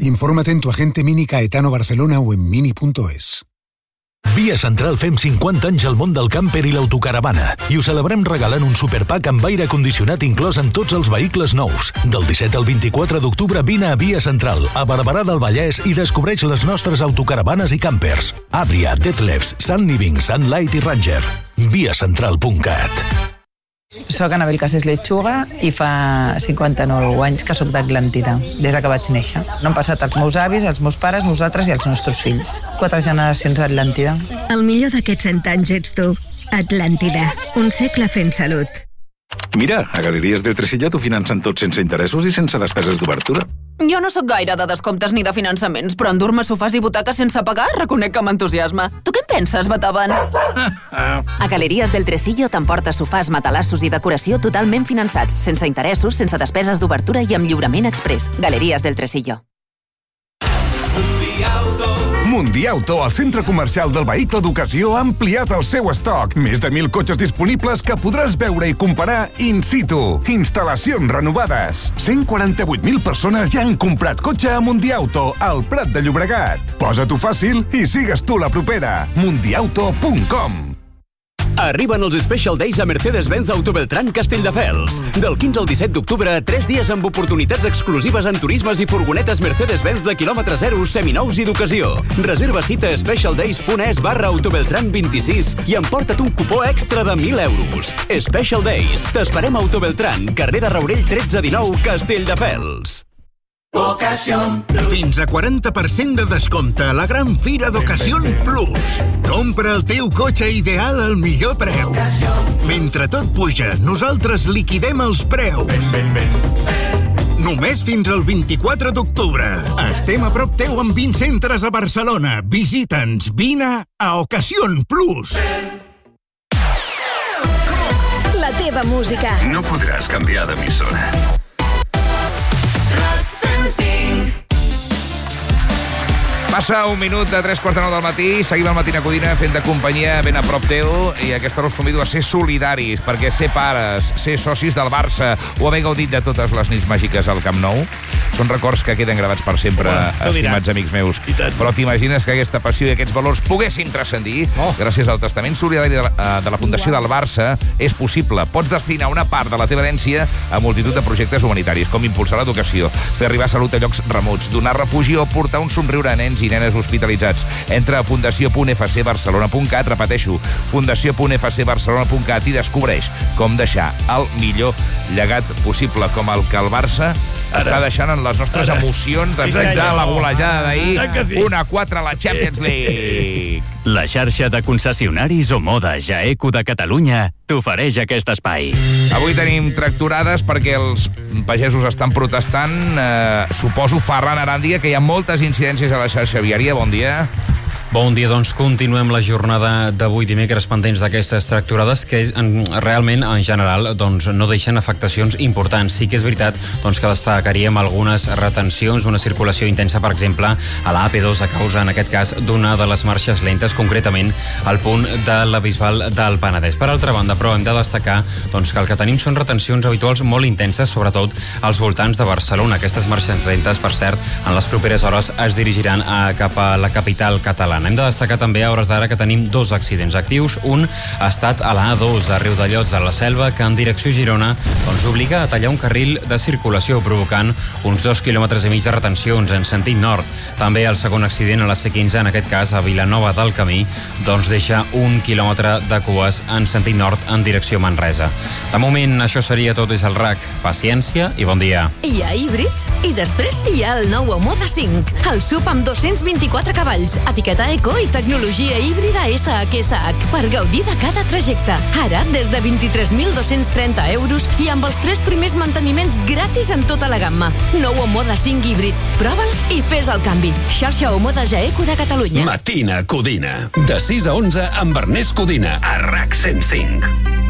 Infórmate en tu agente Mini Caetano Barcelona o en mini.es. Via Central fem 50 anys al món del camper i l'autocaravana i ho celebrem regalant un superpack amb aire condicionat inclòs en tots els vehicles nous. Del 17 al 24 d'octubre vine a Via Central, a Barberà del Vallès i descobreix les nostres autocaravanes i campers. Adria, Deathlefs, Sun Living, Sunlight i Ranger. viacentral.cat. Soc Anabel Casés Lechuga i fa 59 anys que soc d'Atlàntida, des que vaig néixer. No han passat els meus avis, els meus pares, nosaltres i els nostres fills. 4 generacions d'Atlàntida. El millor d'aquests 100 anys ets tu. Atlàntida, un segle fent salut. Mira, a Galeries del Tresillo t'ho financen tot sense interessos i sense despeses d'obertura. Jo no sóc gaire de descomptes ni de finançaments, però endur-me sofàs i butaques sense pagar reconec que m'entusiasma. Tu què en penses, Beethoven? A Galeries del Tresillo t'emporta sofàs, matalassos i decoració totalment finançats, sense interessos, sense despeses d'obertura i amb lliurament express. Galeries del Tresillo. Mundiauto, el centre comercial del vehicle d'ocasió, ha ampliat el seu estoc. Més de 1.000 cotxes disponibles que podràs veure i comparar in situ. Instal·lacions renovades. 148.000 persones ja han comprat cotxe a Mundiauto, al Prat de Llobregat. Posa-t'ho fàcil i sigues tu la propera. Mundiauto.com. Arriben els Special Days a Mercedes-Benz Autobeltrán Castelldefels. Del 15 al 17 d'octubre, 3 dies amb oportunitats exclusives en turismes i furgonetes Mercedes-Benz de quilòmetre zero, seminous i d'ocasió. Reserva cita a specialdays.es/autobeltran26 i emporta't un cupó extra de 1.000 euros. Special Days. T'esperem a Autobeltrán, carrer de Raurell 1319, Castelldefels. Fins a 40% de descompte a la gran fira d'Ocasión Plus. Compra el teu cotxe ideal al millor preu. Mentre tot puja, nosaltres liquidem els preus. Només fins al 24 d'octubre. Estem a prop teu amb 20 centres a Barcelona. Visita'ns, vine a Ocasión Plus. La teva música. No podràs canviar d'emissora. Passa un minut de 3:45 del matí, seguim al Matina Codina fent de companyia ben a prop teu i aquesta hora us convido a ser solidaris perquè ser pares, ser socis del Barça o haver gaudit de totes les nits màgiques al Camp Nou són records que queden gravats per sempre, estimats amics meus. Però t'imagines que aquesta passió i aquests valors poguéssim transcendir? Gràcies al testament solidari de la Fundació del Barça és possible. Pots destinar una part de la teva herència a multitud de projectes humanitaris, com impulsar l'educació, fer arribar salut a llocs remots, donar refugi o portar un somriure a nens i nenes hospitalitzats. Entra a fundació.fcbarcelona.cat, repeteixo, fundació.fcbarcelona.cat i descobreix com deixar el millor llegat possible, com el que el Barça està deixant en les nostres emocions després de la golejada d'ahir, 1-4 a la Champions League. La xarxa de concessionaris Omoda Jaeco de Catalunya t'ofereix aquest espai. Avui tenim tractorades perquè els pagesos estan protestant. Suposo, Ferran Aràndia, que hi ha moltes incidències a la xarxa viària. Bon dia. Bon dia, doncs continuem la jornada d'avui dimecres pendents d'aquestes tractorades que realment, en general, doncs, no deixen afectacions importants. Sí que és veritat doncs, que destacaríem algunes retencions, una circulació intensa, per exemple, a la AP2 a causa, en aquest cas, d'una de les marxes lentes, concretament al punt de la Bisbal del Penedès. Per altra banda, però, hem de destacar doncs, que el que tenim són retencions habituals molt intenses, sobretot als voltants de Barcelona. Aquestes marxes lentes, per cert, en les properes hores es dirigiran cap a la capital catalana. Hem de destacar també a hores d'ara que tenim 2 accidents actius. Un ha estat a la A2 a Riudellots de la Selva, que en direcció Girona doncs, obliga a tallar un carril de circulació, provocant uns 2,5 quilòmetres de retencions en sentit nord. També el segon accident a la C15, en aquest cas a Vilanova del Camí, doncs deixa 1 quilòmetre de cues en sentit nord en direcció Manresa. De moment, això seria tot des del RAC. Paciència i bon dia. Hi ha híbrids i després hi ha el nou Omoda 5, el SUV amb 224 cavalls, etiqueta eco i tecnologia híbrida SHSH per gaudir de cada trajecte. Ara, des de 23.230 euros i amb els 3 primers manteniments gratis en tota la gamma. Nou Omoda 5 híbrid. Prova'l i fes el canvi. Xarxa Omoda Jaeco de Catalunya. Matina Codina. De 6 a 11 amb Ernest Codina. A RAC 105.